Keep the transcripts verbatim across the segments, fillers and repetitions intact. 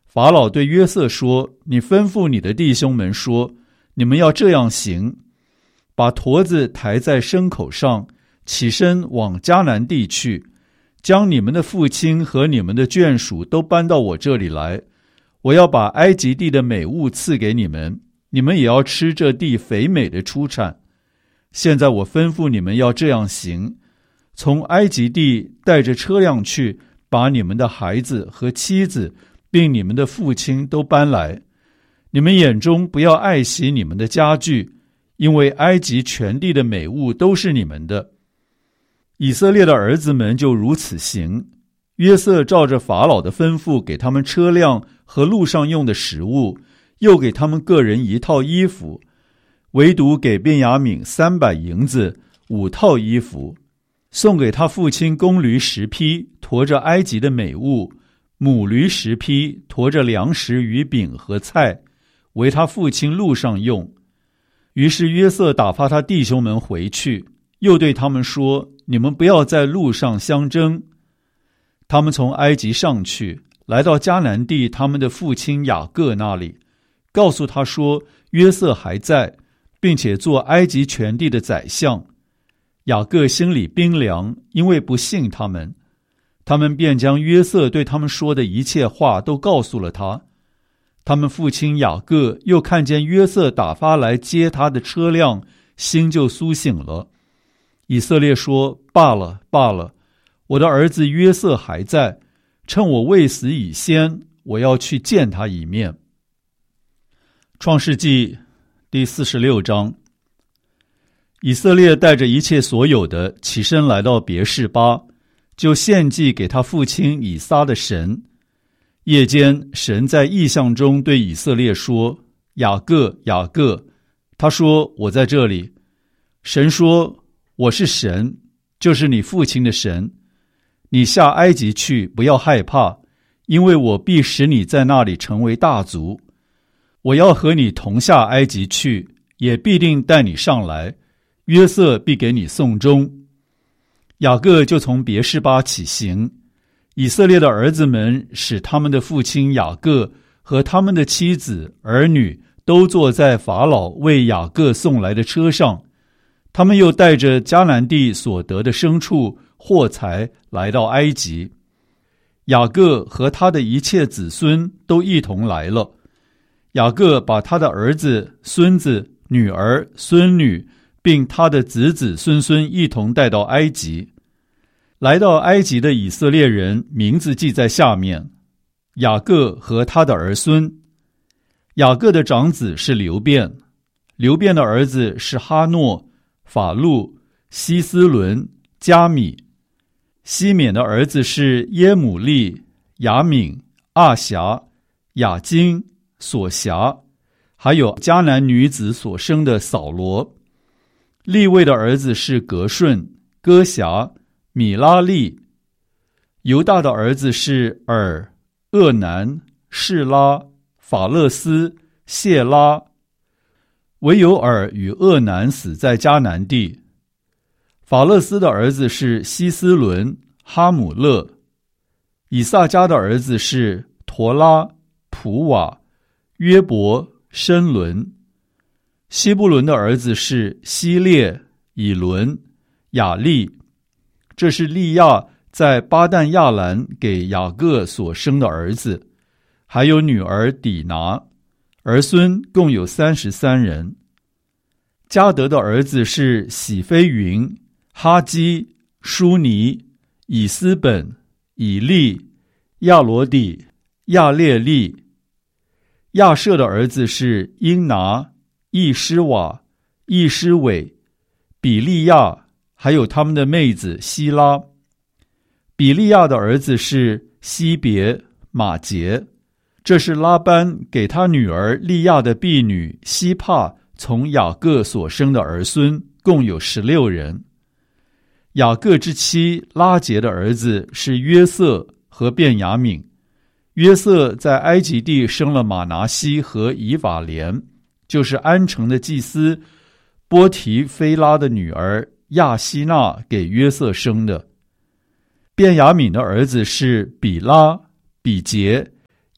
法老对约瑟说：你吩咐你的弟兄们说，你们要这样行，把驼子抬在牲口上，起身往迦南地去，将你们的父亲和你们的眷属都搬到我这里来。我要把埃及地的美物赐给你们，你们也要吃这地肥美的出产。现在我吩咐你们要这样行，从埃及地带着车辆去，把你们的孩子和妻子并你们的父亲都搬来。你们眼中不要爱惜你们的家具，因为埃及全地的美物都是你们的。以色列的儿子们就如此行。约瑟照着法老的吩咐，给他们车辆和路上用的食物，又给他们个人一套衣服，唯独给便雅悯三百银子，五套衣服，送给他父亲公驴十匹，驮着埃及的美物；母驴十匹，驮着粮食与饼和菜，为他父亲路上用。于是约瑟打发他弟兄们回去，又对他们说：你们不要在路上相争。他们从埃及上去，来到迦南地他们的父亲雅各那里，告诉他说：约瑟还在，并且做埃及全地的宰相。雅各心里冰凉，因为不信他们。他们便将约瑟对他们说的一切话都告诉了他。他们父亲雅各又看见约瑟打发来接他的车辆，心就苏醒了。以色列说：罢了罢了，我的儿子约瑟还在，趁我未死以先，我要去见他一面。创世纪第四十六章。以色列带着一切所有的起身来到别是巴，就献祭给他父亲以撒的神。夜间，神在异象中对以色列说：雅各，雅各。他说：我在这里。神说：我是神，就是你父亲的神。你下埃及去，不要害怕，因为我必使你在那里成为大族。我要和你同下埃及去，也必定带你上来，约瑟必给你送终。雅各就从别是巴起行。以色列的儿子们使他们的父亲雅各和他们的妻子儿女都坐在法老为雅各送来的车上。他们又带着迦南地所得的牲畜货财来到埃及。雅各和他的一切子孙都一同来了。雅各把他的儿子、孙子、女儿、孙女并他的子子孙孙一同带到埃及。来到埃及的以色列人名字记在下面：雅各和他的儿孙。雅各的长子是流便，流便的儿子是哈诺、法路、希斯伦、加米。西缅的儿子是耶母利、雅敏、阿辖、雅金、索辖，还有迦南女子所生的扫罗。利未的儿子是革顺、哥辖、米拉利。犹大的儿子是尔、厄南、示拉、法勒斯、谢拉。唯有尔与厄南死在迦南地。法勒斯的儿子是希斯伦、哈姆勒。以萨迦的儿子是陀拉、普瓦、约伯、申伦。希布伦的儿子是希列、以伦、雅利。这是利亚在巴旦亚兰给雅各所生的儿子，还有女儿底拿。儿孙共有三十三人。迦得的儿子是喜非云、哈基、舒尼、以斯本、以利、亚罗底、亚列利。亚舍的儿子是英拿、易施瓦、易施伟、比利亚，还有他们的妹子希拉。比利亚的儿子是西别、马杰。这是拉班给他女儿利亚的婢女希帕从雅各所生的儿孙，共有十六人。雅各之妻拉结的儿子是约瑟和便雅悯。约瑟在埃及地生了马拿西和以法莲，就是安城的祭司波提菲拉的女儿亚希娜给约瑟生的。便雅悯的儿子是比拉、比杰、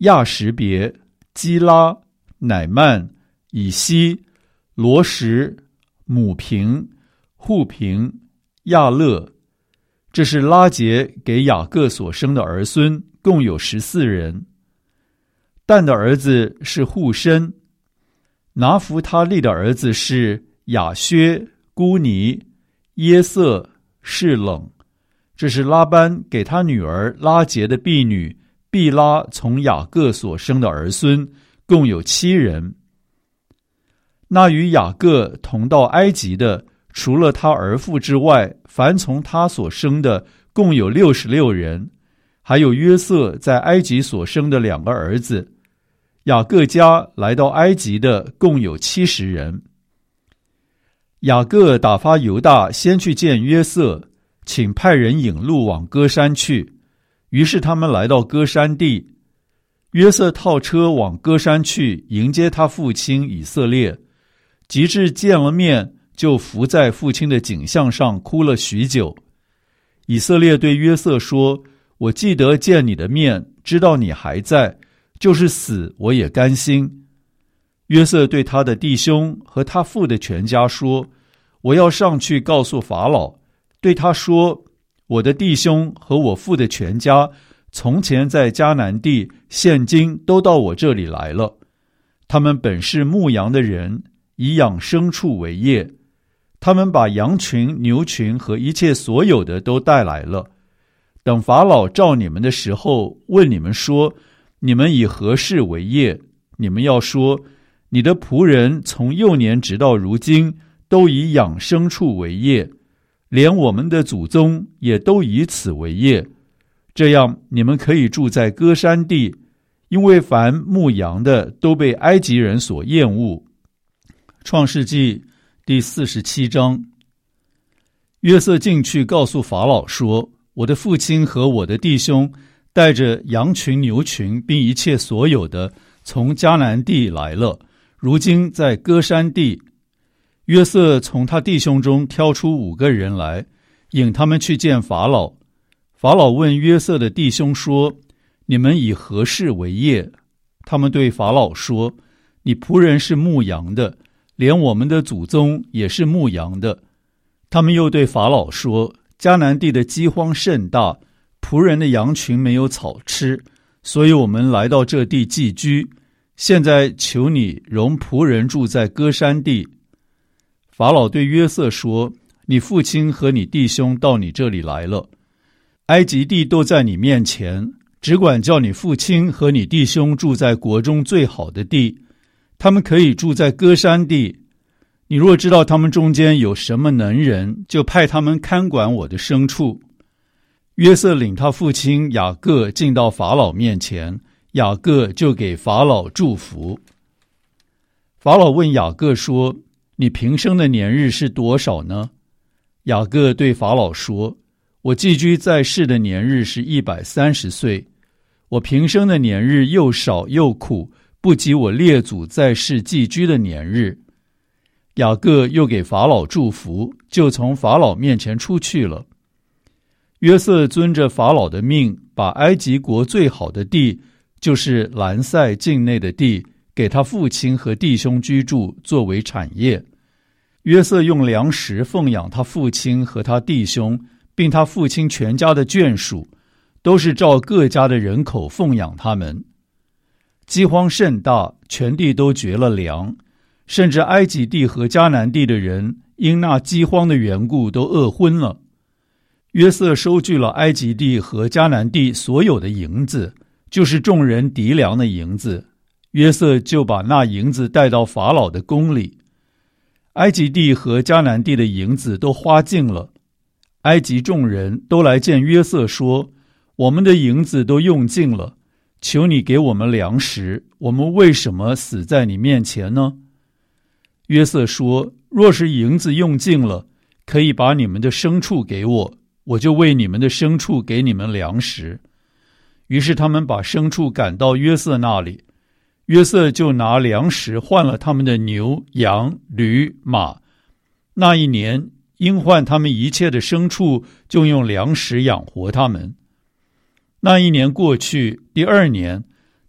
亚什别、基拉、乃曼、以西、罗什、母平、户平、亚勒。这是拉结给雅各所生的儿孙，共有十四人。但的儿子是户申，拿弗他利的儿子是亚薛、孤尼、耶色、示冷。这是拉班给他女儿拉结的婢女毕拉从雅各所生的儿孙，共有七人。那与雅各同到埃及的，除了他儿妇之外，凡从他所生的共有六十六人，还有约瑟在埃及所生的两个儿子。雅各家来到埃及的共有七十人。雅各打发犹大先去见约瑟，请派人引路往歌山去。于是他们来到歌山地，约瑟套车往歌山去迎接他父亲以色列，及至见了面，就伏在父亲的颈项上哭了许久。以色列对约瑟说：我记得见你的面，知道你还在，就是死我也甘心。约瑟对他的弟兄和他父的全家说：我要上去告诉法老，对他说：我的弟兄和我父的全家从前在迦南地，现今都到我这里来了。他们本是牧羊的人，以养牲畜为业。他们把羊群、牛群和一切所有的都带来了。等法老召你们的时候，问你们说：你们以何事为业？你们要说：你的仆人从幼年直到如今，都以养牲畜为业，连我们的祖宗也都以此为业。这样你们可以住在歌山地，因为凡牧羊的都被埃及人所厌恶。创世纪第四十七章。约瑟进去告诉法老说：我的父亲和我的弟兄带着羊群、牛群，并一切所有的，从迦南地来了，如今在歌山地。约瑟从他弟兄中挑出五个人来，引他们去见法老。法老问约瑟的弟兄说：你们以何事为业？他们对法老说：你仆人是牧羊的，连我们的祖宗也是牧羊的。他们又对法老说：迦南地的饥荒甚大，仆人的羊群没有草吃，所以我们来到这地寄居。现在求你容仆人住在歌山地。法老对约瑟说：你父亲和你弟兄到你这里来了，埃及地都在你面前，只管叫你父亲和你弟兄住在国中最好的地，他们可以住在歌山地。你若知道他们中间有什么能人，就派他们看管我的牲畜。约瑟领他父亲雅各进到法老面前，雅各就给法老祝福。法老问雅各说：你平生的年日是多少呢？雅各对法老说：我寄居在世的年日是一百三十岁。我平生的年日又少又苦，不及我列祖在世寄居的年日。雅各又给法老祝福，就从法老面前出去了。约瑟遵着法老的命，把埃及国最好的地，就是兰塞境内的地，给他父亲和弟兄居住，作为产业。约瑟用粮食奉养他父亲和他弟兄，并他父亲全家的眷属，都是照各家的人口奉养他们。饥荒甚大，全地都绝了粮，甚至埃及地和迦南地的人因那饥荒的缘故都饿昏了。约瑟收据了埃及地和迦南地所有的银子，就是众人籴粮的银子。约瑟就把那银子带到法老的宫里。埃及地和迦南地的银子都花尽了。埃及众人都来见约瑟说：我们的银子都用尽了，求你给我们粮食，我们为什么死在你面前呢？约瑟说：若是银子用尽了，可以把你们的牲畜给我，我就为你们的牲畜给你们粮食。于是他们把牲畜赶到约瑟那里，约瑟就拿粮食换了他们的牛、羊、驴、马。那一年因换他们一切的牲畜，就用粮食养活他们。那一年过去，第二年，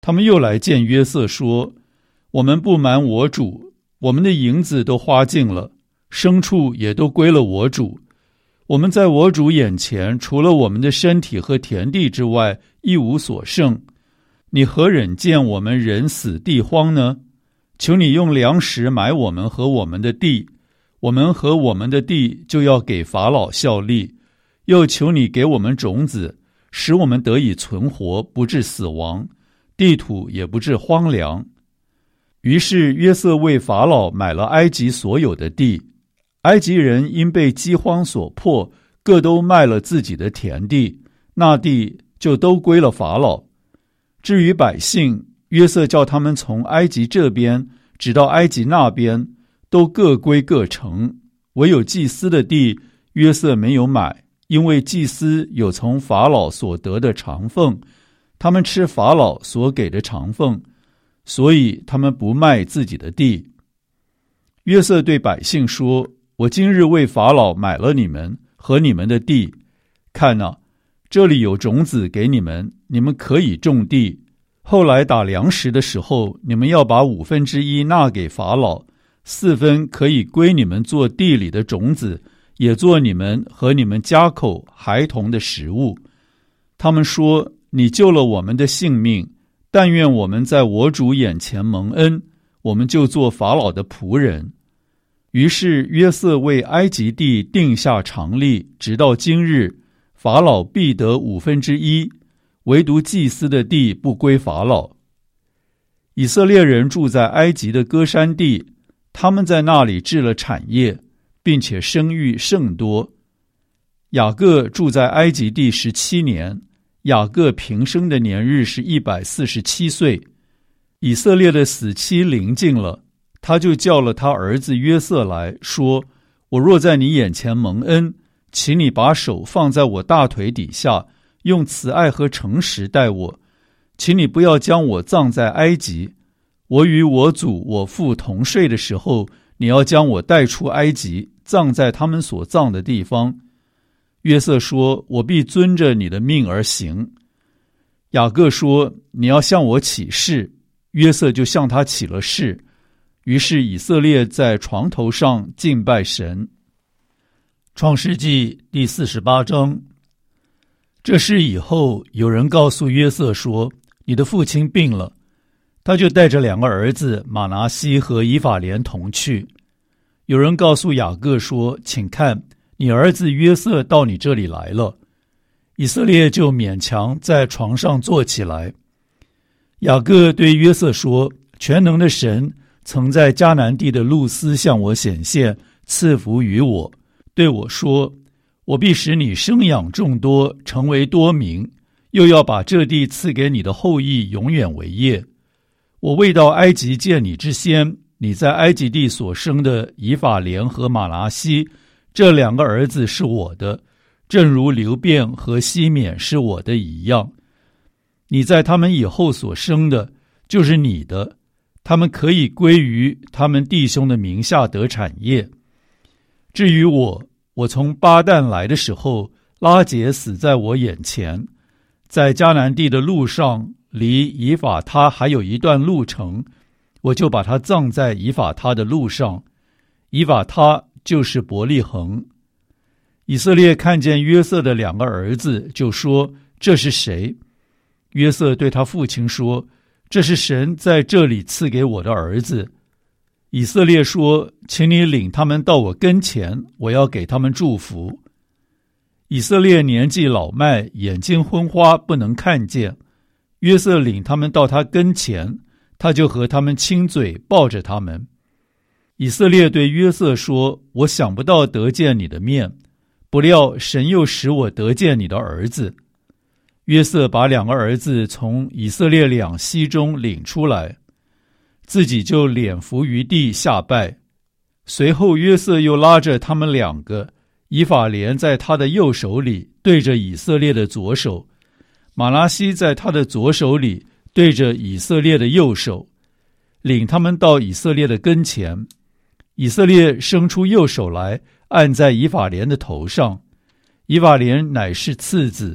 他们又来见约瑟说，我们不瞒我主，我们的银子都花尽了，牲畜也都归了我主，我们在我主眼前除了我们的身体和田地之外一无所剩，你何忍见我们人死地荒呢？求你用粮食买我们和我们的地，我们和我们的地就要给法老效力，又求你给我们种子，使我们得以存活，不致死亡，地土也不致荒凉。于是约瑟为法老买了埃及所有的地，埃及人因被饥荒所迫，各都卖了自己的田地，那地就都归了法老。至于百姓，约瑟叫他们从埃及这边直到埃及那边，都各归各城，唯有祭司的地约瑟没有买，因为祭司有从法老所得的长俸，他们吃法老所给的长俸，所以他们不卖自己的地。约瑟对百姓说，我今日为法老买了你们和你们的地，看哪，这里有种子给你们，你们可以种地，后来打粮食的时候，你们要把五分之一纳给法老，四分可以归你们做地里的种子，也做你们和你们家口孩童的食物。他们说，你救了我们的性命，但愿我们在我主眼前蒙恩，我们就做法老的仆人。于是约瑟为埃及地定下常例，直到今日，法老必得五分之一，唯独祭司的地不归法老。以色列人住在埃及的歌珊地，他们在那里置了产业，并且生育甚多。雅各住在埃及地十七年，雅各平生的年日是一百四十七岁。以色列的死期临近了，他就叫了他儿子约瑟来说，我若在你眼前蒙恩，请你把手放在我大腿底下，用慈爱和诚实待我，请你不要将我葬在埃及，我与我祖我父同睡的时候，你要将我带出埃及，葬在他们所葬的地方。约瑟说，我必遵着你的命而行。雅各说，你要向我起誓。约瑟就向他起了誓。于是以色列在床头上敬拜神。创世纪第四十八章。这事以后，有人告诉约瑟说，你的父亲病了，他就带着两个儿子马拿西和以法莲同去。有人告诉雅各说，请看，你儿子约瑟到你这里来了。以色列就勉强在床上坐起来。雅各对约瑟说，全能的神曾在迦南地的路斯向我显现，赐福于我，对我说，我必使你生养众多，成为多民，又要把这地赐给你的后裔永远为业。我未到埃及见你之先，你在埃及地所生的以法莲和马拿西，这两个儿子是我的，正如流便和西缅是我的一样。你在他们以后所生的，就是你的，他们可以归于他们弟兄的名下得产业。至于我，我从巴旦来的时候，拉结死在我眼前，在迦南地的路上，离以法他还有一段路程，我就把他葬在以法他的路上。以法他就是伯利恒。以色列看见约瑟的两个儿子，就说，这是谁？约瑟对他父亲说，这是神在这里赐给我的儿子。以色列说，请你领他们到我跟前，我要给他们祝福。以色列年纪老迈，眼睛昏花，不能看见。约瑟领他们到他跟前，他就和他们亲嘴，抱着他们。以色列对约瑟说，我想不到得见你的面，不料神又使我得见你的儿子。约瑟把两个儿子从以色列两栖中领出来，自己就脸伏于地下拜。随后约瑟又拉着他们两个，以法莲在他的右手里，对着以色列的左手；马拿西在他的左手里，对着以色列的右手，领他们到以色列的跟前。以色列伸出右手来，按在以法莲的头上。以法莲乃是次子，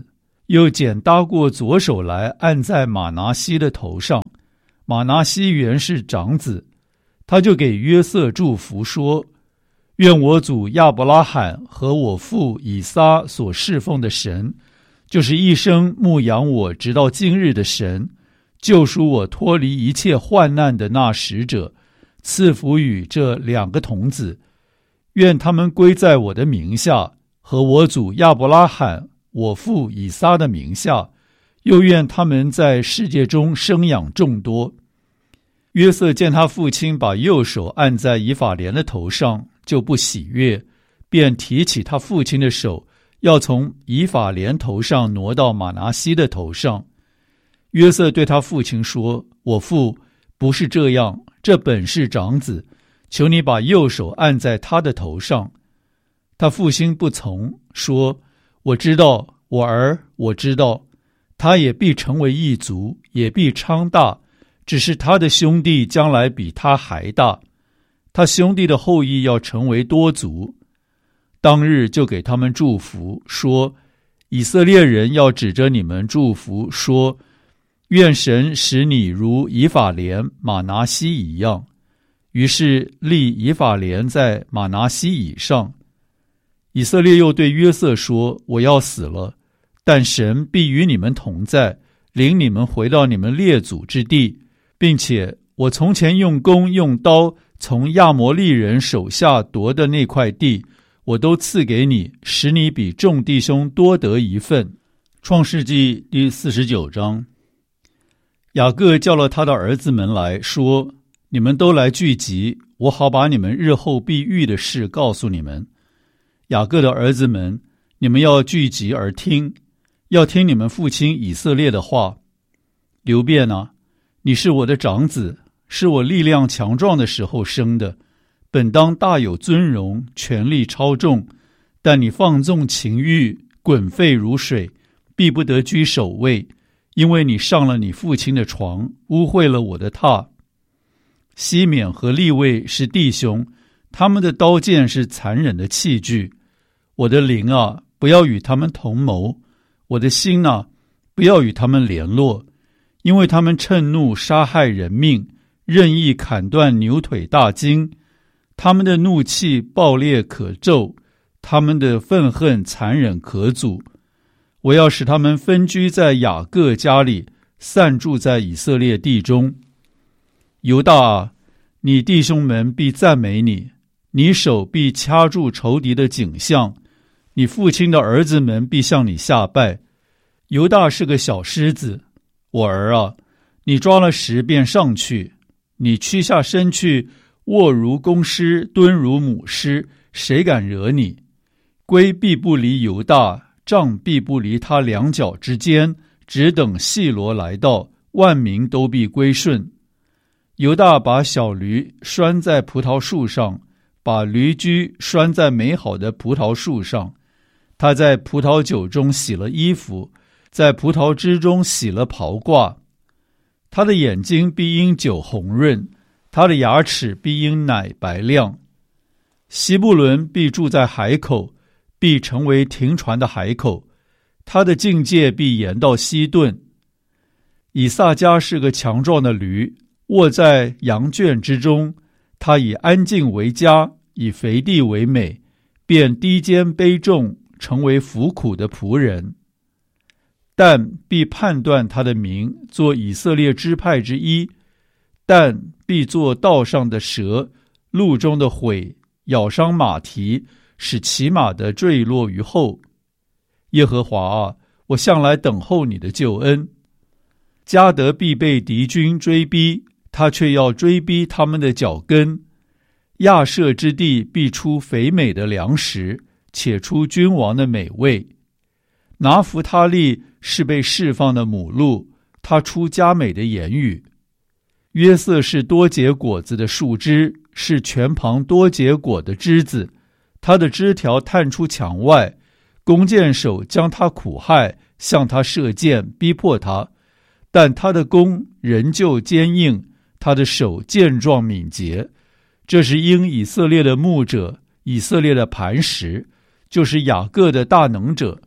又剪搭过左手来按在马拿西的头上。马拿西原是长子，他就给约瑟祝福说：愿我祖亚伯拉罕和我父以撒所侍奉的神，就是一生牧养我直到今日的神，救赎我脱离一切患难的那使者，赐福与这两个童子，愿他们归在我的名下，和我祖亚伯拉罕、我父以撒的名下，又愿他们在世界中生养众多。约瑟见他父亲把右手按在以法莲的头上，就不喜悦，便提起他父亲的手，要从以法莲头上挪到马拿西的头上。约瑟对他父亲说：我父，不是这样，这本是长子，求你把右手按在他的头上。他父亲不从，说：我知道，我儿，我知道，他也必成为一族，也必昌大，只是他的兄弟将来比他还大，他兄弟的后裔要成为多族。当日就给他们祝福，说：以色列人要指着你们祝福，说：愿神使你如以法莲、马拿西一样。于是立以法莲在马拿西以上。以色列又对约瑟说：我要死了，但神必与你们同在，领你们回到你们列祖之地，并且我从前用弓用刀从亚摩利人手下夺的那块地，我都赐给你，使你比众弟兄多得一份。创世纪第四十九章。雅各叫了他的儿子们来说：你们都来聚集，我好把你们日后必遇的事告诉你们。雅各的儿子们，你们要聚集而听，要听你们父亲以色列的话。流便啊，你是我的长子，是我力量强壮的时候生的，本当大有尊荣，权力超重，但你放纵情欲，滚沸如水，必不得居首位，因为你上了你父亲的床，污秽了我的榻。西缅和利未是弟兄，他们的刀剑是残忍的器具。我的灵啊，不要与他们同谋；我的心啊，不要与他们联络，因为他们趁怒杀害人命，任意砍断牛腿大筋。他们的怒气暴烈可咒，他们的愤恨残忍可阻。我要使他们分居在雅各家里，散住在以色列地中。犹大啊，你弟兄们必赞美你，你手必掐住仇敌的颈项，你父亲的儿子们必向你下拜。犹大是个小狮子，我儿啊，你抓了食便上去，你屈下身去，卧如公狮，蹲如母狮，谁敢惹你？龟必不离犹大，杖必不离他两脚之间，只等细罗来到，万民都必归顺。犹大把小驴拴在葡萄树上，把驴驹拴在美好的葡萄树上。他在葡萄酒中洗了衣服，在葡萄汁中洗了袍褂。他的眼睛必因酒红润，他的牙齿必因奶白亮。西布伦必住在海口，必成为停船的海口，他的境界必延到西顿。以萨迦是个强壮的驴，卧在羊圈之中，他以安静为佳，以肥地为美，便低肩卑重，成为服苦的仆人。但必判断他的名，做以色列支派之一。但必做道上的蛇，路中的悔，咬伤马蹄，使骑马的坠落于后。耶和华啊，我向来等候你的救恩。迦得必被敌军追逼，他却要追逼他们的脚跟。亚设之地必出肥美的粮食，且出君王的美味。拿弗他利是被释放的母鹿，他出佳美的言语。约瑟是多结果子的树枝，是泉旁多结果的枝子，他的枝条探出墙外，弓箭手将他苦害，向他射箭，逼迫他，但他的弓仍旧坚硬，他的手健壮敏捷。这是因以色列的牧者，以色列的磐石，就是雅各的大能者。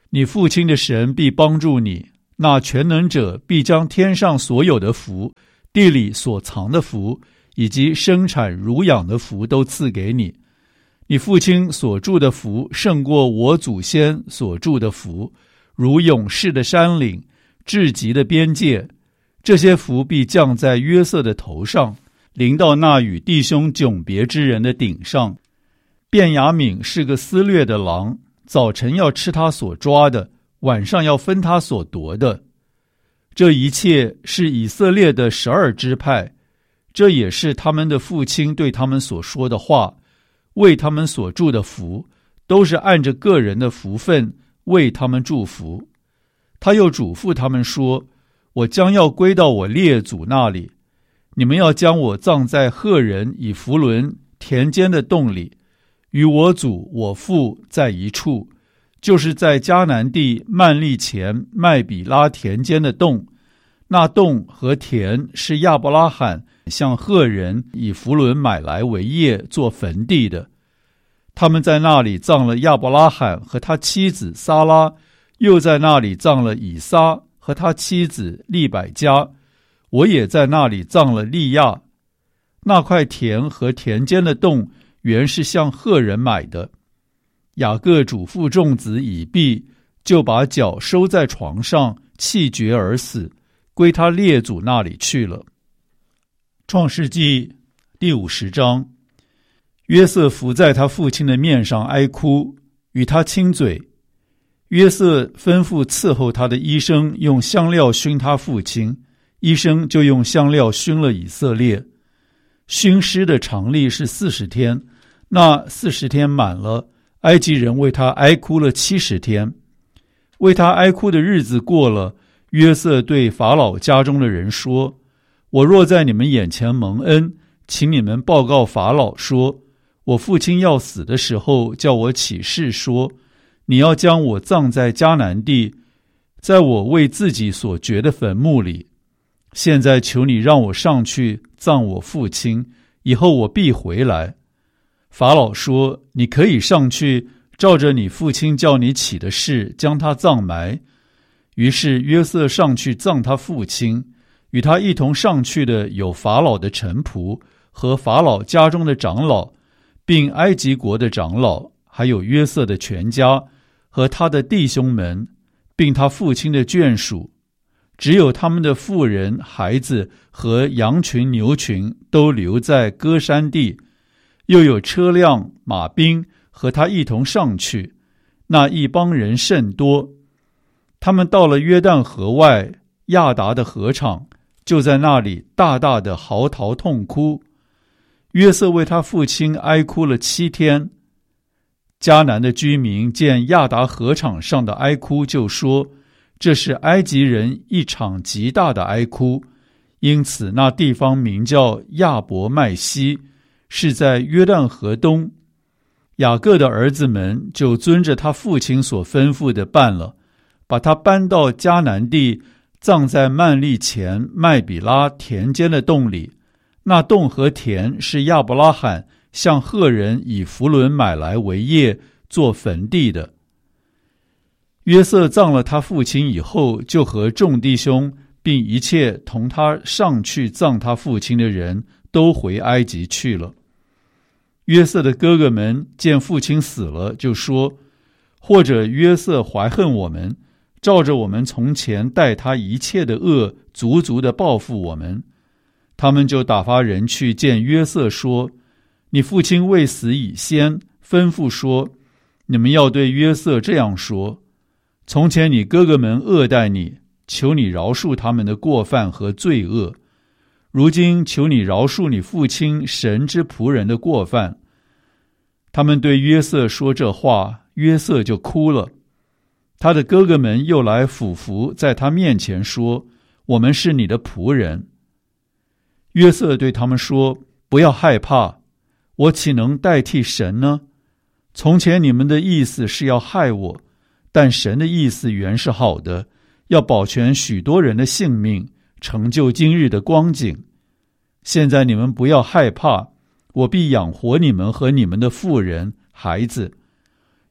你父亲的神必帮助你，那全能者必将天上所有的福，地里所藏的福，以及生产乳养的福都赐给你。你父亲所住的福胜过我祖先所住的福，如勇士的山岭，至极的边界。这些福必降在约瑟的头上，临到那与弟兄迥别之人的顶上。便雅悯是个撕裂的狼，早晨要吃他所抓的，晚上要分他所夺的。这一切是以色列的十二支派，这也是他们的父亲对他们所说的话，为他们所祝的福，都是按着个人的福分为他们祝福。他又嘱咐他们说，我将要归到我列祖那里，你们要将我葬在赫人以弗伦田间的洞里，与我祖我父在一处，就是在迦南地曼利前麦比拉田间的洞。那洞和田是亚伯拉罕向赫人以弗伦买来为业做坟地的。他们在那里葬了亚伯拉罕和他妻子撒拉，又在那里葬了以撒和他妻子利百加，我也在那里葬了利亚。那块田和田间的洞原是向赫人买的。雅各嘱咐众子以毕，就把脚收在床上，气绝而死，归他列祖那里去了。创世纪第五十章，约瑟伏在他父亲的面上哀哭，与他亲嘴。约瑟吩咐伺候他的医生用香料熏他父亲，医生就用香料熏了以色列。熏尸的常例是四十天，那四十天满了，埃及人为他哀哭了七十天。为他哀哭的日子过了，约瑟对法老家中的人说，我若在你们眼前蒙恩，请你们报告法老说，我父亲要死的时候叫我起誓说，你要将我葬在迦南地，在我为自己所掘的坟墓里。现在求你让我上去葬我父亲，以后我必回来。法老说，你可以上去，照着你父亲叫你起的事将他葬埋。于是约瑟上去葬他父亲，与他一同上去的有法老的臣仆和法老家中的长老，并埃及国的长老，还有约瑟的全家和他的弟兄们，并他父亲的眷属。只有他们的妇人、孩子和羊群、牛群都留在歌山地，又有车辆、马兵和他一同上去，那一帮人甚多。他们到了约旦河外亚达的河场，就在那里大大的嚎啕痛哭。约瑟为他父亲哀哭了七天。迦南的居民见亚达河场上的哀哭，就说，这是埃及人一场极大的哀哭，因此那地方名叫亚伯麦西，是在约旦河东。雅各的儿子们就遵着他父亲所吩咐的办了，把他搬到迦南地，葬在曼利前麦比拉田间的洞里。那洞和田是亚伯拉罕向赫人以弗伦买来为业做坟地的。约瑟葬了他父亲以后，就和众弟兄并一切同他上去葬他父亲的人都回埃及去了。约瑟的哥哥们见父亲死了，就说，或者约瑟怀恨我们，照着我们从前待他一切的恶，足足的报复我们。他们就打发人去见约瑟说，你父亲未死以先，吩咐说，你们要对约瑟这样说，从前你哥哥们恶待你，求你饶恕他们的过犯和罪恶，如今求你饶恕你父亲神之仆人的过犯。他们对约瑟说这话，约瑟就哭了。他的哥哥们又来俯伏在他面前说，我们是你的仆人。约瑟对他们说，不要害怕，我岂能代替神呢？从前你们的意思是要害我，但神的意思原是好的，要保全许多人的性命，成就今日的光景。现在你们不要害怕，我必养活你们和你们的妇人、孩子。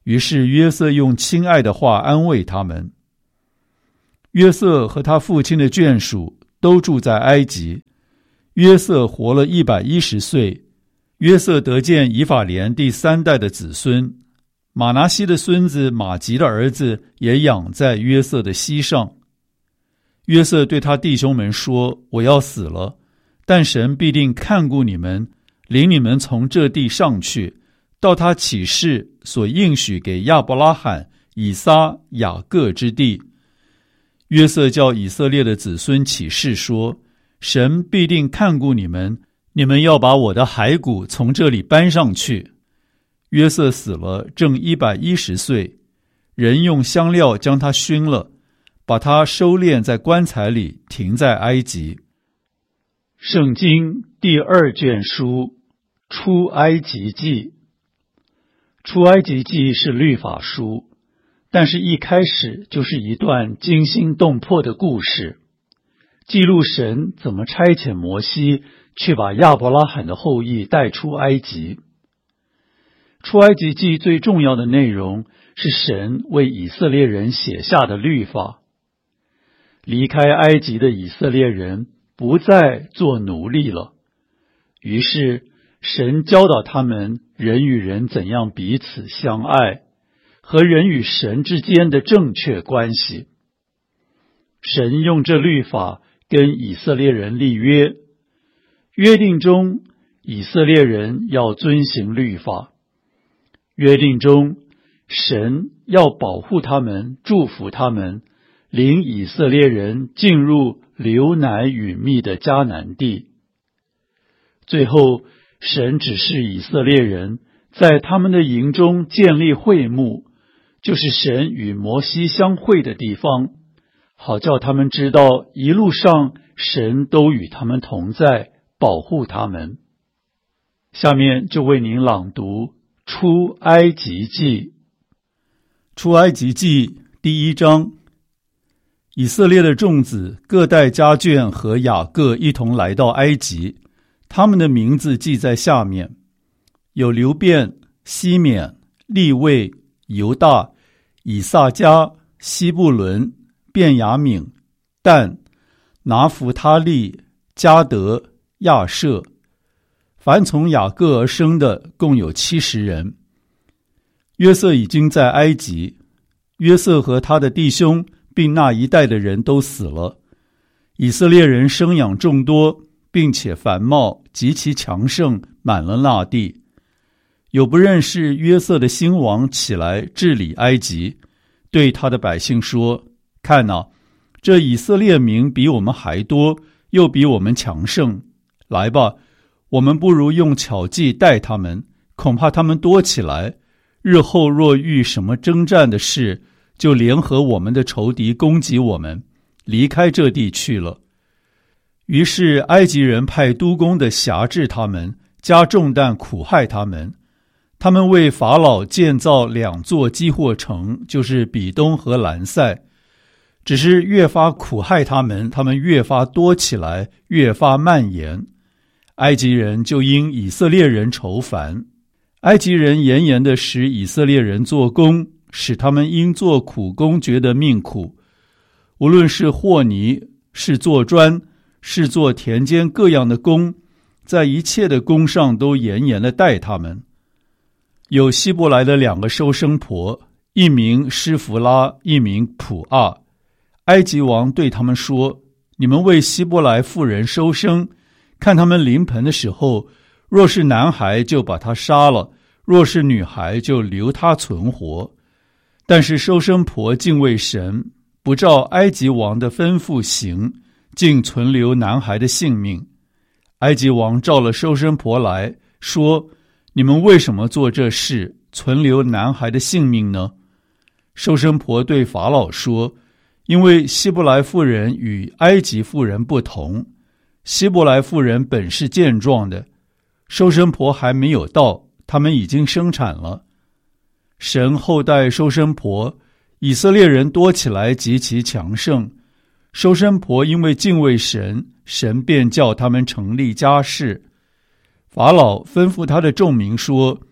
于是约瑟用亲爱的话安慰他们。约瑟和他父亲的眷属都住在埃及。约瑟活了一百一十岁。约瑟得见以法莲第三代的子孙，马拿西的孙子马吉的儿子也养在约瑟的膝上。约瑟对他弟兄们说：我要死了，但神必定看顾你们，领你们从这地上去，到他起誓所应许给亚伯拉罕、以撒、雅各之地。约瑟叫以色列的子孙起誓说：神必定看顾你们，你们要把我的骸骨从这里搬上去。约瑟死了，正一百一十岁，人用香料将他熏了，把他收敛在棺材里，停在埃及。圣经第二卷书出埃及记。出埃及记是律法书，但是一开始就是一段惊心动魄的故事，记录神怎么差遣摩西去把亚伯拉罕的后裔带出埃及。出埃及记最重要的内容是神为以色列人写下的律法。离开埃及的以色列人不再做奴隶了，于是神教导他们人与人怎样彼此相爱，和人与神之间的正确关系。神用这律法跟以色列人立约，约定中以色列人要遵行律法，约定中神要保护他们，祝福他们，领以色列人进入流奶与蜜的迦南地。最后神指示以色列人在他们的营中建立会幕，就是神与摩西相会的地方，好叫他们知道一路上神都与他们同在，保护他们。下面就为您朗读出埃及记。出埃及记第一章。以色列的众子各带家眷和雅各一同来到埃及，他们的名字记在下面：有流便、西缅、利未、犹大、以萨迦、西布伦、便雅悯、但、拿弗他利、迦得、亚设。凡从雅各而生的共有七十人。约瑟已经在埃及，约瑟和他的弟兄并那一代的人都死了。以色列人生养众多，并且繁茂，极其强盛，满了那地。有不认识约瑟的新王起来治理埃及，对他的百姓说：看哪，这以色列民比我们还多，又比我们强盛。来吧，我们不如用巧计待他们，恐怕他们多起来，日后若遇什么征战的事，就联合我们的仇敌攻击我们，离开这地去了。于是埃及人派督工的辖制他们，加重担苦害他们。他们为法老建造两座基货城，就是比东和兰塞。只是越发苦害他们，他们越发多起来，越发蔓延。埃及人就因以色列人愁烦。埃及人严严地使以色列人做工，使他们因做苦工觉得命苦。无论是和泥，是做砖，是做田间各样的工，在一切的工上都严严地待他们。有希伯来的两个收生婆，一名施弗拉，一名普阿。埃及王对他们说：你们为希伯来妇人收生，看他们临盆的时候，若是男孩就把他杀了，若是女孩就留他存活。但是收生婆敬畏神，不照埃及王的吩咐行，竟存留男孩的性命。埃及王召了收生婆来说：你们为什么做这事，存留男孩的性命呢？收生婆对法老说：因为希伯来妇人与埃及妇人不同，希伯来妇人本是健壮的，收生婆还没有到，他们已经生产了。神后代收生婆，以色列人多起来极其强盛。收生婆因为敬畏神，神便叫他们成立家室。法老吩咐他的众民说：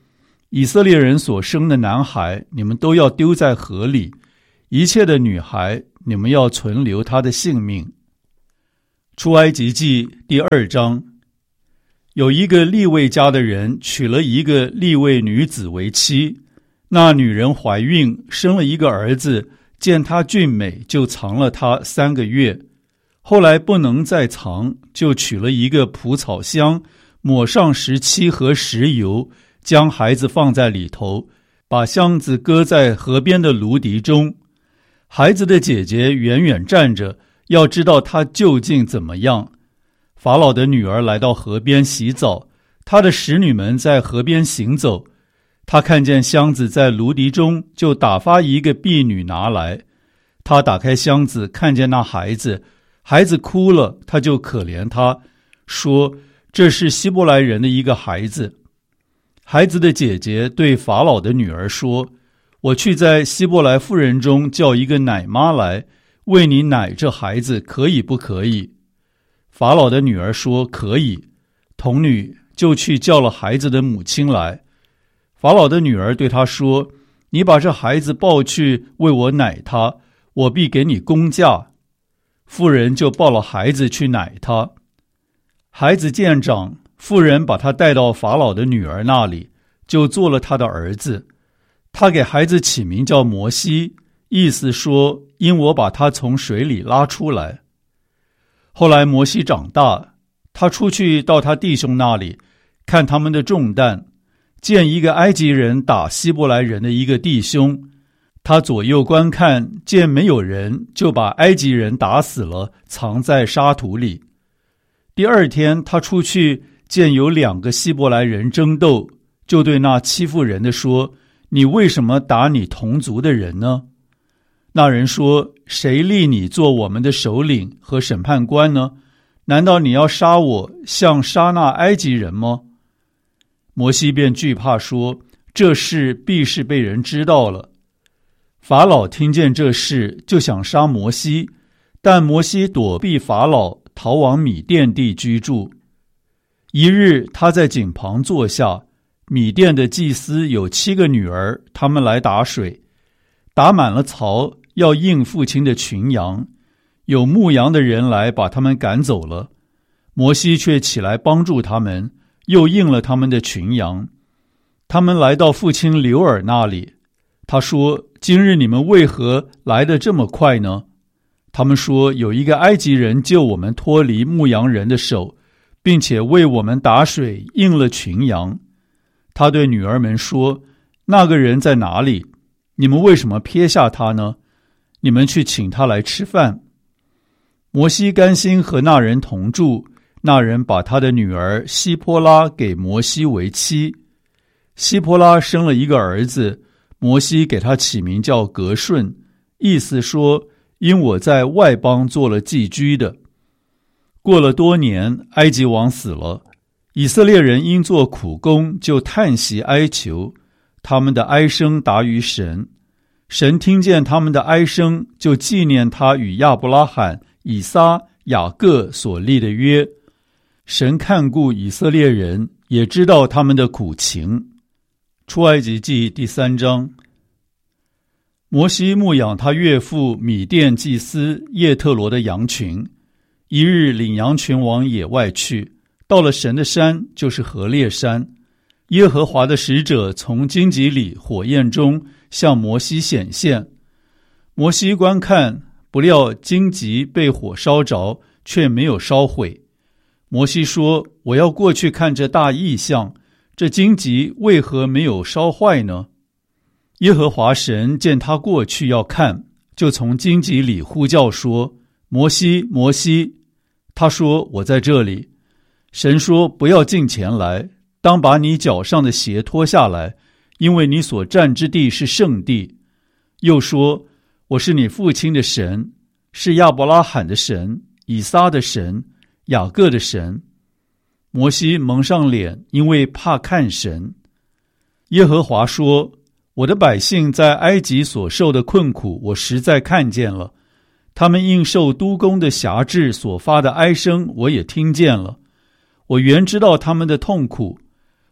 以色列人所生的男孩，你们都要丢在河里；一切的女孩，你们要存留她的性命。出埃及记第二章，有一个利未家的人娶了一个利未女子为妻，那女人怀孕，生了一个儿子，见他俊美，就藏了他三个月。后来不能再藏，就取了一个蒲草箱，抹上石漆和石油，将孩子放在里头，把箱子搁在河边的芦荻中。孩子的姐姐远远站着，要知道他究竟怎么样。法老的女儿来到河边洗澡，她的使女们在河边行走。她看见箱子在芦荻中，就打发一个婢女拿来。她打开箱子，看见那孩子，孩子哭了，她就可怜他，说：“这是希伯来人的一个孩子。”孩子的姐姐对法老的女儿说：“我去在希伯来妇人中叫一个奶妈来，为你奶这孩子，可以不可以？”法老的女儿说：“可以。”童女就去叫了孩子的母亲来。法老的女儿对他说：“你把这孩子抱去为我奶他，我必给你工价。”妇人就抱了孩子去奶他。孩子渐长，妇人把他带到法老的女儿那里，就做了他的儿子。他给孩子起名叫摩西，意思说：因我把他从水里拉出来。后来摩西长大，他出去到他弟兄那里，看他们的重担，见一个埃及人打希伯来人的一个弟兄，他左右观看，见没有人，就把埃及人打死了，藏在沙土里。第二天他出去，见有两个希伯来人争斗，就对那欺负人的说：“你为什么打你同族的人呢？”那人说：“谁立你做我们的首领和审判官呢？难道你要杀我，像杀那埃及人吗？”摩西便惧怕说：“这事必是被人知道了。”法老听见这事，就想杀摩西，但摩西躲避法老，逃往米甸地居住。一日，他在井旁坐下，米甸的祭司有七个女儿，他们来打水，打满了槽，要应父亲的群羊。有牧羊的人来把他们赶走了，摩西却起来帮助他们，又应了他们的群羊。他们来到父亲流珥那里，他说：“今日你们为何来得这么快呢？”他们说：“有一个埃及人救我们脱离牧羊人的手，并且为我们打水，应了群羊。”他对女儿们说：“那个人在哪里？你们为什么撇下他呢？你们去请他来吃饭。”摩西甘心和那人同住，那人把他的女儿希波拉给摩西为妻。希波拉生了一个儿子，摩西给他起名叫革顺，意思说：因我在外邦做了寄居的。过了多年，埃及王死了，以色列人因做苦工，就叹息哀求，他们的哀声达于神。神听见他们的哀声，就纪念他与亚伯拉罕、以撒、雅各所立的约。神看顾以色列人，也知道他们的苦情。出埃及记第三章。摩西牧养他岳父米甸祭司叶特罗的羊群，一日领羊群往野外去，到了神的山，就是何烈山。耶和华的使者从荆棘里火焰中向摩西显现。摩西观看，不料荆棘被火烧着，却没有烧毁。摩西说：“我要过去看这大异象，这荆棘为何没有烧坏呢？”耶和华神见他过去要看，就从荆棘里呼叫说：“摩西，摩西！”他说：“我在这里。”神说：“不要近前来，当把你脚上的鞋脱下来，因为你所站之地是圣地。”又说：“我是你父亲的神，是亚伯拉罕的神，以撒的神，雅各的神。”摩西蒙上脸，因为怕看神。耶和华说：“我的百姓在埃及所受的困苦，我实在看见了；他们应受督工的辖制所发的哀声，我也听见了。我原知道他们的痛苦，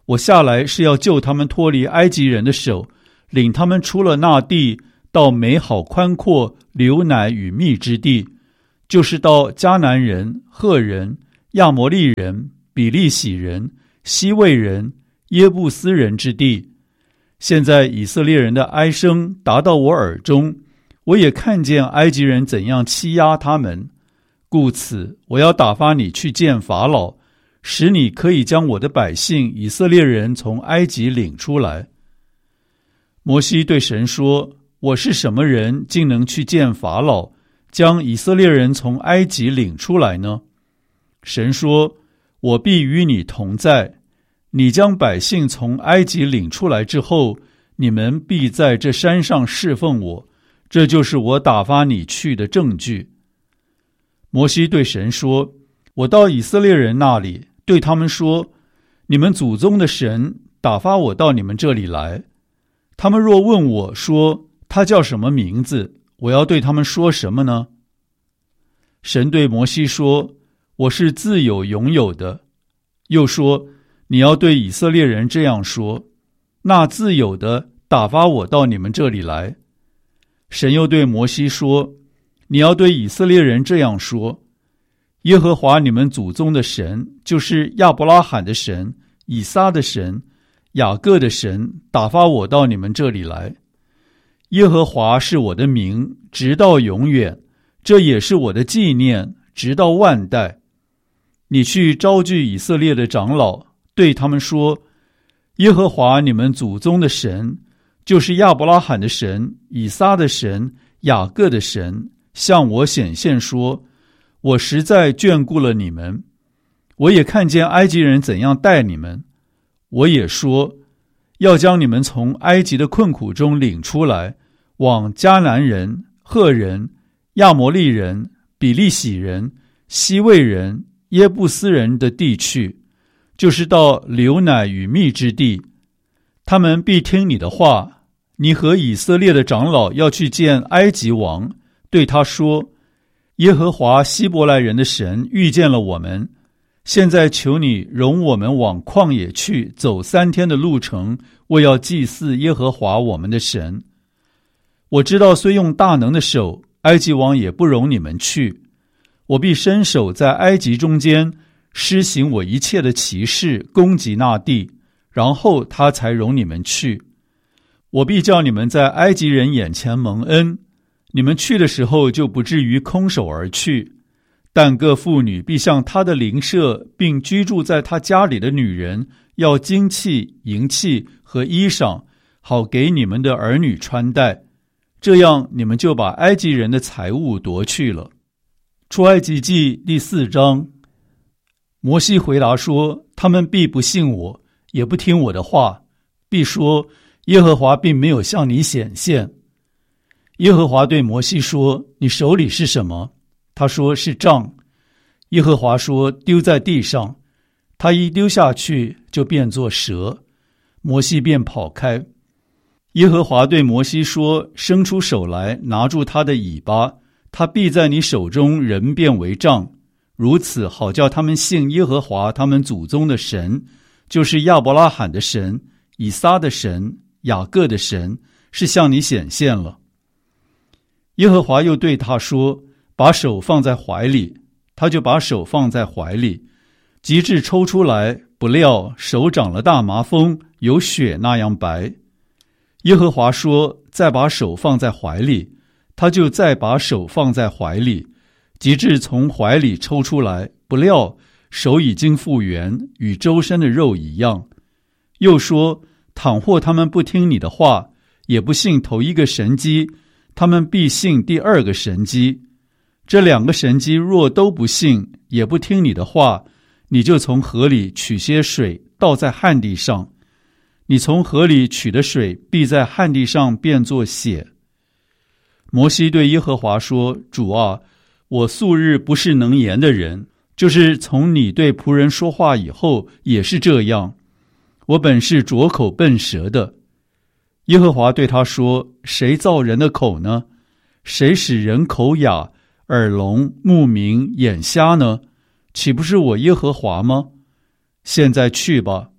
我下来是要救他们脱离埃及人的手，领他们出了那地，到美好宽阔、流奶与蜜之地，就是到迦南人、赫人、亚摩利人、比利洗人、西魏人、耶布斯人之地。现在以色列人的哀声达到我耳中，我也看见埃及人怎样欺压他们，故此我要打发你去见法老，使你可以将我的百姓以色列人从埃及领出来。摩西对神说，我是什么人，竟能去见法老，将以色列人从埃及领出来呢？神说，我必与你同在，你将百姓从埃及领出来之后，你们必在这山上侍奉我，这就是我打发你去的证据。摩西对神说，我到以色列人那里，对他们说，你们祖宗的神打发我到你们这里来。他们若问我说，他叫什么名字，我要对他们说什么呢？神对摩西说，我是自有永有的。又说，你要对以色列人这样说，那自有的打发我到你们这里来。神又对摩西说，你要对以色列人这样说，耶和华你们祖宗的神，就是亚伯拉罕的神、以撒的神、雅各的神，打发我到你们这里来。耶和华是我的名，直到永远，这也是我的纪念，直到万代。你去招聚以色列的长老，对他们说，耶和华你们祖宗的神，就是亚伯拉罕的神、以撒的神、雅各的神，向我显现说，我实在眷顾了你们，我也看见埃及人怎样待你们，我也说，要将你们从埃及的困苦中领出来，往迦南人、赫人、亚摩利人、比利洗人、西魏人、耶布斯人的地去，就是到流奶与蜜之地。他们必听你的话。你和以色列的长老要去见埃及王，对他说，耶和华希伯来人的神遇见了我们，现在求你容我们往旷野去，走三天的路程，为要祭祀耶和华我们的神。我知道虽用大能的手，埃及王也不容你们去。我必伸手在埃及中间施行我一切的奇事，攻击那地，然后他才容你们去。我必叫你们在埃及人眼前蒙恩，你们去的时候就不至于空手而去。但各妇女必向他的邻舍，并居住在他家里的女人，要金器、银器和衣裳，好给你们的儿女穿戴。这样你们就把埃及人的财物夺去了。出埃及记第四章。摩西回答说，他们必不信我，也不听我的话，必说，耶和华并没有向你显现。耶和华对摩西说，你手里是什么？他说，是杖。耶和华说，丢在地上。他一丢下去，就变作蛇。摩西便跑开。耶和华对摩西说，伸出手来，拿住他的尾巴，他必在你手中人变为杖，如此好叫他们信耶和华他们祖宗的神，就是亚伯拉罕的神、以撒的神、雅各的神，是向你显现了。耶和华又对他说，把手放在怀里。他就把手放在怀里，及至抽出来，不料手长了大麻风，有血那样白。耶和华说，再把手放在怀里。他就再把手放在怀里，及至从怀里抽出来，不料手已经复原，与周身的肉一样。又说，倘或他们不听你的话，也不信头一个神迹，他们必信第二个神迹。这两个神迹若都不信，也不听你的话，你就从河里取些水，倒在旱地上。你从河里取的水，必在旱地上变作血。摩西对耶和华说，主啊，我素日不是能言的人，就是从你对仆人说话以后，也是这样。我本是拙口笨舌的。耶和华对他说，谁造人的口呢？谁使人口哑、耳聋、目明、眼瞎呢？岂不是我耶和华吗？现在去吧，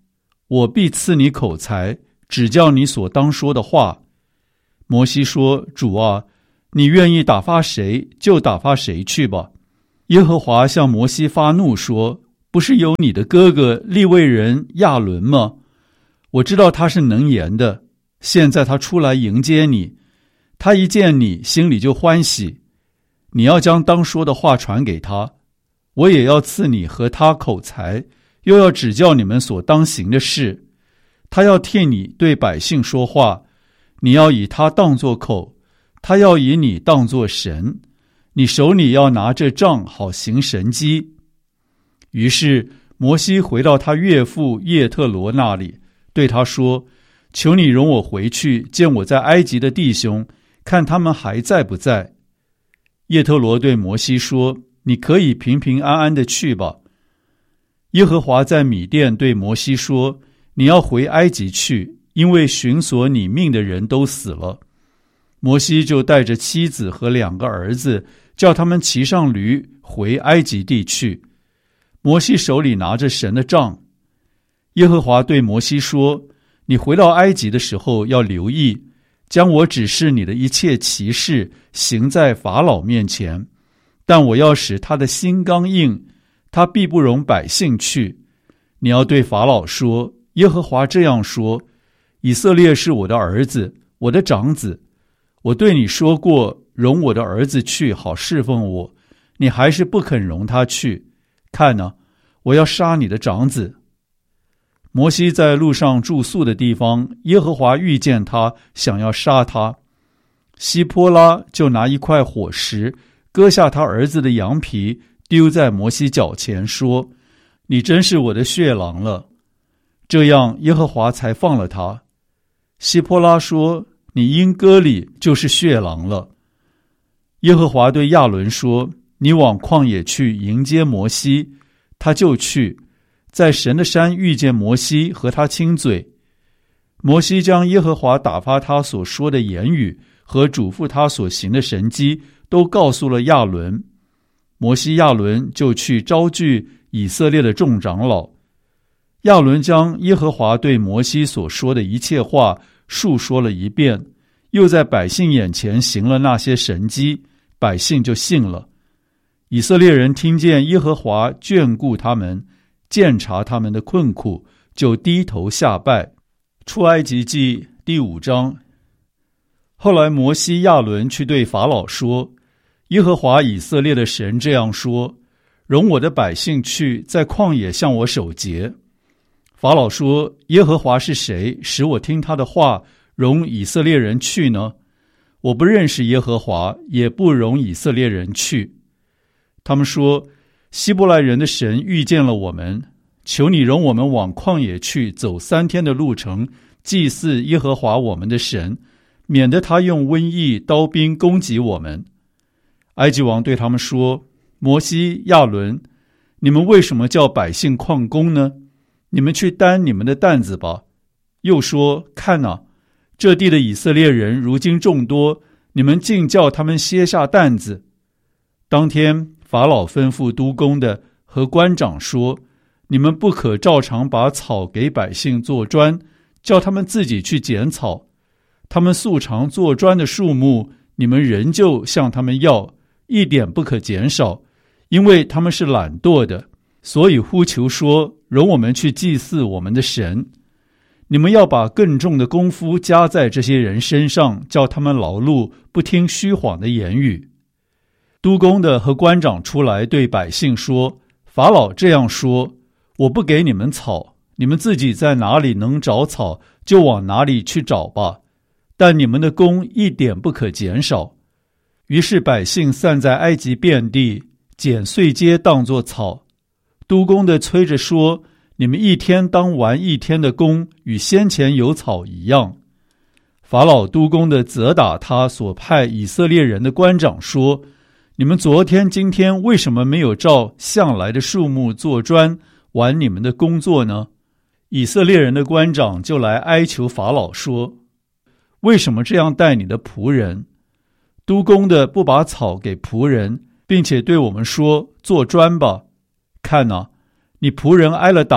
我必赐你口才，指教你所当说的话。摩西说，主啊，你愿意打发谁，就打发谁去吧。耶和华向摩西发怒说，不是有你的哥哥利未人亚伦吗？我知道他是能言的，现在他出来迎接你，他一见你，心里就欢喜。你要将当说的话传给他，我也要赐你和他口才，又要指教你们所当行的事。他要替你对百姓说话，你要以他当作口，他要以你当作神，你手里要拿着杖，好行神迹。于是摩西回到他岳父叶特罗那里，对他说，求你容我回去见我在埃及的弟兄，看他们还在不在。叶特罗对摩西说，你可以平平安安的去吧。耶和华在米甸对摩西说，你要回埃及去，因为寻索你命的人都死了。摩西就带着妻子和两个儿子，叫他们骑上驴回埃及地去。摩西手里拿着神的杖。耶和华对摩西说，你回到埃及的时候要留意，将我指示你的一切奇事行在法老面前，但我要使他的心刚硬，他必不容百姓去。你要对法老说，耶和华这样说，以色列是我的儿子，我的长子。我对你说过，容我的儿子去，好侍奉我，你还是不肯容他去。看哪，我要杀你的长子。摩西在路上住宿的地方，耶和华遇见他，想要杀他。希波拉就拿一块火石，割下他儿子的羊皮，丢在摩西脚前，说，你真是我的血狼了。这样耶和华才放了他。希波拉说，你因割礼就是血狼了。耶和华对亚伦说，你往旷野去迎接摩西。他就去，在神的山遇见摩西，和他亲嘴。摩西将耶和华打发他所说的言语和嘱咐他所行的神迹都告诉了亚伦。摩西亚伦就去招聚以色列的众长老。亚伦将耶和华对摩西所说的一切话述说了一遍，又在百姓眼前行了那些神迹，百姓就信了。以色列人听见耶和华眷顾他们，鉴察他们的困苦，就低头下拜。出埃及记第五章。后来摩西亚伦去对法老说，耶和华以色列的神这样说，容我的百姓去，在旷野向我守节。法老说，耶和华是谁，使我听他的话，容以色列人去呢？我不认识耶和华，也不容以色列人去。他们说，希伯来人的神遇见了我们，求你容我们往旷野去，走三天的路程，祭祀耶和华我们的神，免得他用瘟疫刀兵攻击我们。埃及王对他们说，摩西亚伦，你们为什么叫百姓旷工呢？你们去担你们的担子吧。又说，看哪，这地的以色列人如今众多，你们竟叫他们歇下担子。当天法老吩咐督工的和官长说，你们不可照常把草给百姓做砖，叫他们自己去捡草。他们素常做砖的数目，你们仍旧向他们要，一点不可减少，因为他们是懒惰的，所以呼求说，容我们去祭祀我们的神。你们要把更重的功夫加在这些人身上，叫他们劳碌，不听虚谎的言语。督工的和官长出来对百姓说，法老这样说，我不给你们草，你们自己在哪里能找草，就往哪里去找吧，但你们的工一点不可减少。于是百姓散在埃及遍地，捡碎秸当作草。督工的催着说，你们一天当完一天的工，与先前有草一样。法老督工的责打他所派以色列人的官长说，你们昨天今天为什么没有照向来的数目做砖，完你们的工作呢？以色列人的官长就来哀求法老说，为什么这样待你的仆人？督工的不把草给仆人，并且对我们说，做砖吧。看哪，你仆人挨了打，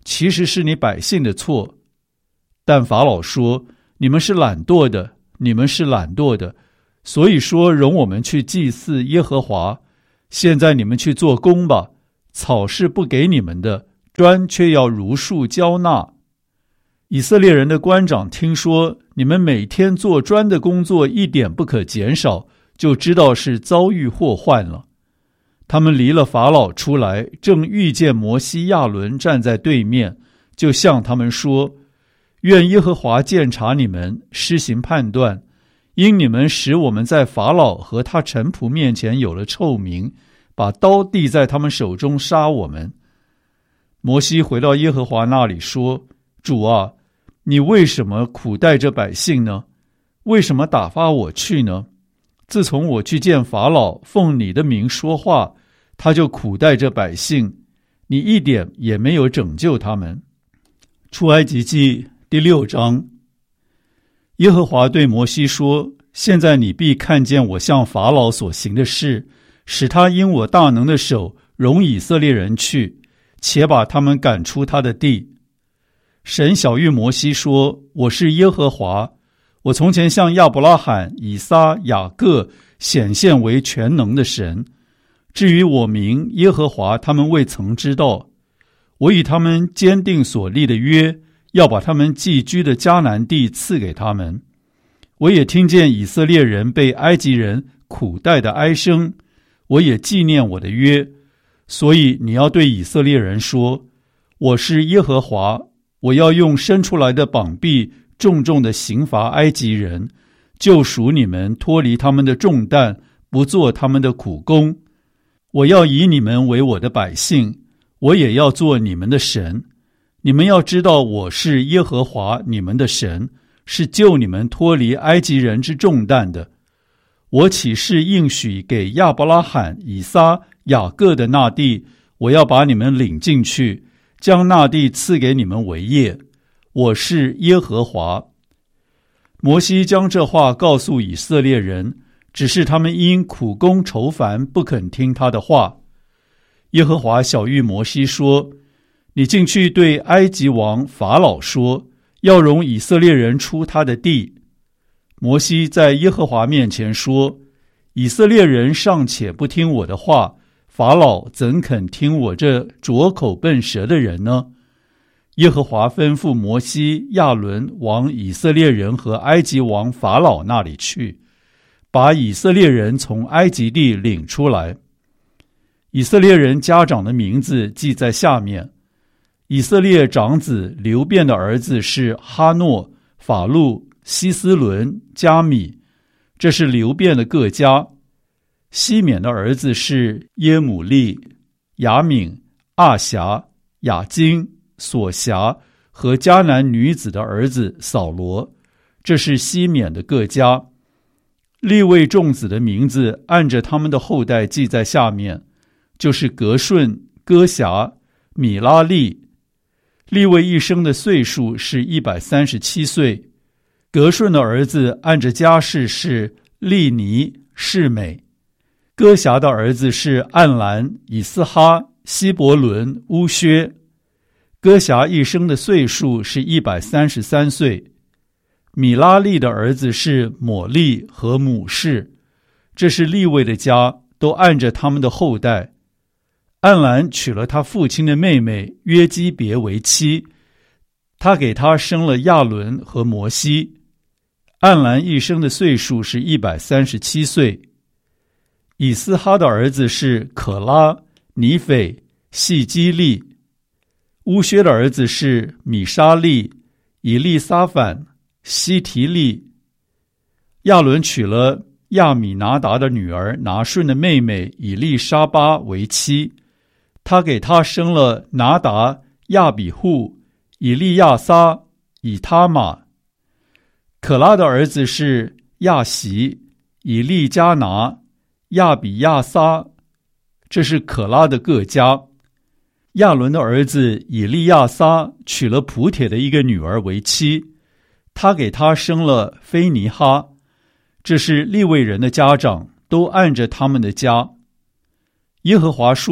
其实是你百姓的错。但法老说，你们是懒惰的，你们是懒惰的，所以说容我们去祭祀耶和华。现在你们去做工吧，草是不给你们的，砖却要如数交纳。以色列人的官长听说你们每天做砖的工作一点不可减少，就知道是遭遇祸患了。他们离了法老出来，正遇见摩西亚伦站在对面，就向他们说，愿耶和华鉴察你们，施行判断，因你们使我们在法老和他臣仆面前有了臭名，把刀递在他们手中杀我们。摩西回到耶和华那里说，主啊，你为什么苦待这百姓呢？为什么打发我去呢？自从我去见法老，奉你的名说话，他就苦待这百姓，你一点也没有拯救他们。出埃及记第六章。耶和华对摩西说，现在你必看见我向法老所行的事，使他因我大能的手容以色列人去，且把他们赶出他的地。神晓谕摩西说，我是耶和华，我从前向亚伯拉罕、以撒、雅各显现为全能的神。至于我名耶和华，他们未曾知道。我以他们坚定所立的约，要把他们寄居的迦南地赐给他们。我也听见以色列人被埃及人苦待的哀声，我也纪念我的约。所以你要对以色列人说，我是耶和华，我要用伸出来的膀臂重重的刑罚埃及人，救赎你们脱离他们的重担，不做他们的苦工。我要以你们为我的百姓，我也要做你们的神。你们要知道我是耶和华你们的神，是救你们脱离埃及人之重担的。我起誓应许给亚伯拉罕、以撒、雅各的那地，我要把你们领进去，将那地赐给你们为业。我是耶和华。摩西将这话告诉以色列人，只是他们因苦工愁烦，不肯听他的话。耶和华晓谕摩西说，你进去对埃及王法老说，要容以色列人出他的地。摩西在耶和华面前说，以色列人尚且不听我的话，法老怎肯听我这拙口笨舌的人呢？耶和华吩咐摩西、亚伦往以色列人和埃及王法老那里去，把以色列人从埃及地领出来。以色列人家长的名字记在下面。以色列长子流便的儿子是哈诺、法路、希斯伦、加米，这是流便的各家。西缅的儿子是耶母利、雅敏、阿辖、雅金、索辖和迦南女子的儿子扫罗，这是西缅的各家。利未众子的名字按着他们的后代记在下面，就是革顺、歌辖、米拉利。利未一生的岁数是一百三十七岁。革顺的儿子按着家世是利尼、示美。歌辖的儿子是暗兰、以斯哈、希伯伦、乌薛。歌辖一生的岁数是一百三十三岁。米拉利的儿子是抹利和母士，这是利未的家，都按着他们的后代。暗兰娶了他父亲的妹妹约基别为妻，他给他生了亚伦和摩西。暗兰一生的岁数是一百三十七岁。以斯哈的儿子是可拉、尼斐、细基利。乌薛的儿子是米沙利、以利撒反、西提利。亚伦娶了亚米拿达的女儿拿顺的妹妹以利沙巴为妻，他给他生了拿达、亚比户、以利亚撒、以他玛。可拉的儿子是亚喜、以利加拿、亚比亚撒，这是可拉的各家。亚伦的儿子以利亚撒娶了普帖的一个女儿为妻，他给他生了菲尼哈，这是利未人的家长，都按着他们的家。耶和华说，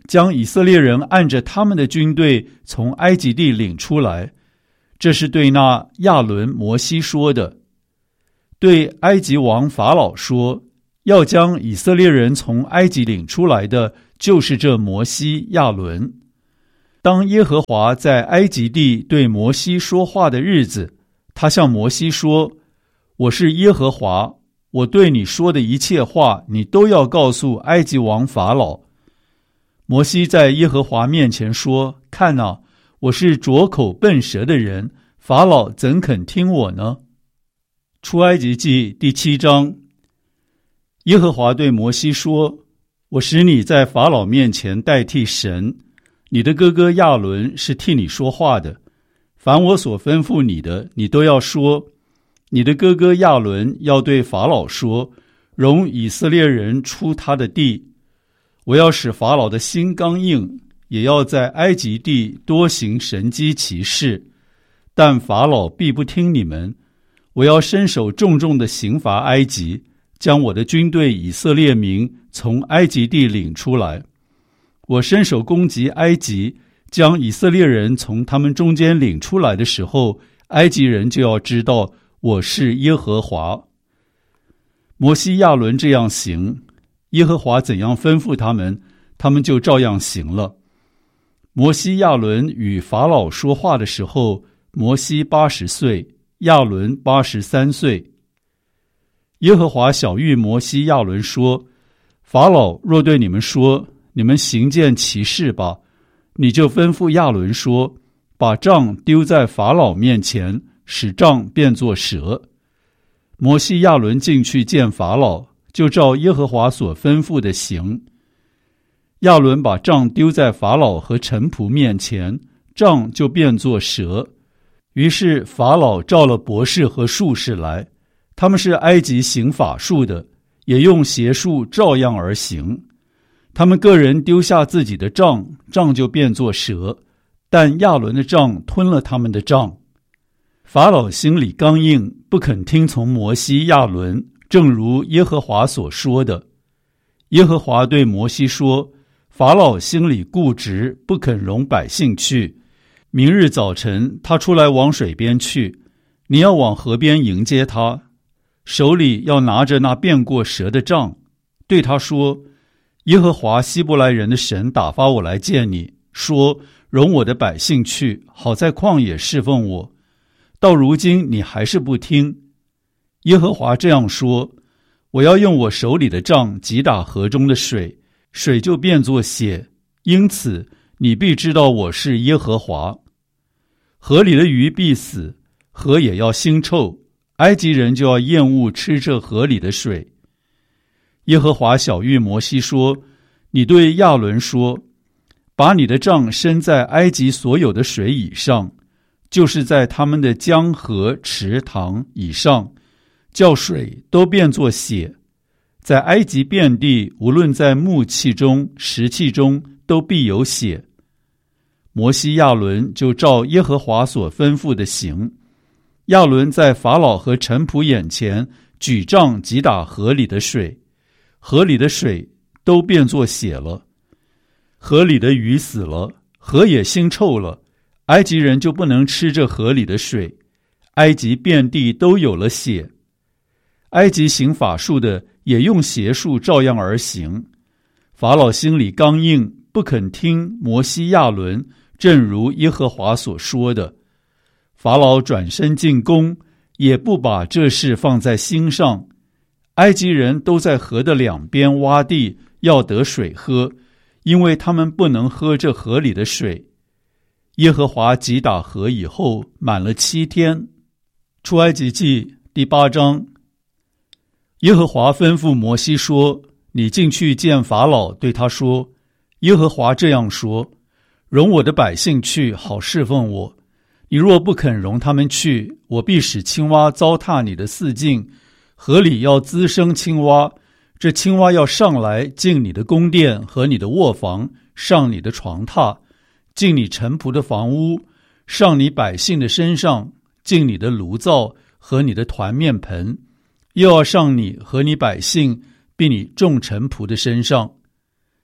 将以色列人按着他们的军队从埃及地领出来。这是对那亚伦、摩西说的。对埃及王法老说，要将以色列人从埃及领出来的，就是这摩西、亚伦。当耶和华在埃及地对摩西说话的日子，他向摩西说，我是耶和华，我对你说的一切话，你都要告诉埃及王法老。摩西在耶和华面前说，看啊，我是拙口笨舌的人，法老怎肯听我呢？出埃及记第七章。耶和华对摩西说，我使你在法老面前代替神，你的哥哥亚伦是替你说话的，凡我所吩咐你的，你都要说。你的哥哥亚伦要对法老说，容以色列人出他的地。我要使法老的心刚硬，也要在埃及地多行神迹奇事，但法老必不听你们。我要伸手重重地刑罚埃及，将我的军队以色列民从埃及地领出来。我伸手攻击埃及，将以色列人从他们中间领出来的时候，埃及人就要知道我是耶和华。摩西、亚伦这样行，耶和华怎样吩咐他们，他们就照样行了。摩西、亚伦与法老说话的时候，摩西八十岁，亚伦八十三岁。耶和华晓谕摩西、亚伦说，法老若对你们说，你们行件奇事吧，你就吩咐亚伦说，把杖丢在法老面前，使杖变作蛇。摩西、亚伦进去见法老，就照耶和华所吩咐的行。亚伦把杖丢在法老和臣仆面前，杖就变作蛇。于是法老召了博士和术士来，他们是埃及行法术的，也用邪术照样而行。他们个人丢下自己的杖，杖就变作蛇，但亚伦的杖吞了他们的杖。法老心里刚硬，不肯听从摩西、亚伦，正如耶和华所说的。耶和华对摩西说，法老心里固执，不肯容百姓去。明日早晨他出来往水边去，你要往河边迎接他，手里要拿着那变过蛇的杖，对他说，耶和华希伯来人的神打发我来见你，说，容我的百姓去，好在旷野侍奉我。到如今你还是不听。耶和华这样说，我要用我手里的杖击打河中的水，水就变作血，因此你必知道我是耶和华。河里的鱼必死，河也要腥臭，埃及人就要厌恶吃这河里的水。耶和华晓谕摩西说，你对亚伦说，把你的杖伸在埃及所有的水以上，就是在他们的江河池塘以上，叫水都变作血。在埃及遍地，无论在木器中、石器中，都必有血。摩西、亚伦就照耶和华所吩咐的行。亚伦在法老和臣仆眼前举杖击打河里的水，河里的水都变作血了。河里的鱼死了，河也腥臭了，埃及人就不能吃这河里的水，埃及遍地都有了血。埃及行法术的也用邪术照样而行。法老心里刚硬，不肯听摩西、亚伦，正如耶和华所说的。法老转身进宫，也不把这事放在心上。埃及人都在河的两边挖地，要得水喝，因为他们不能喝这河里的水。耶和华击打河以后，满了七天。出埃及记第八章。耶和华吩咐摩西说，你进去见法老，对他说，耶和华这样说，容我的百姓去，好侍奉我。你若不肯容他们去，我必使青蛙糟蹋你的四境，河里要滋生青蛙，这青蛙要上来进你的宫殿和你的卧房，上你的床榻，进你臣仆的房屋，上你百姓的身上，进你的炉灶和你的团面盆，又要上你和你百姓并你众臣仆的身上。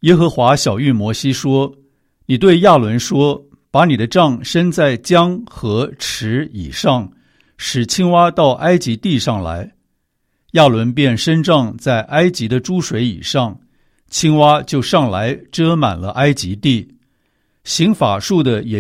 耶和华晓谕摩西说：你对亚伦说，把你的杖伸在江和池以上，使青蛙到埃及地上来。亚伦便伸杖在埃及的诸水以上，青蛙就上来遮满了埃及地。行法术的也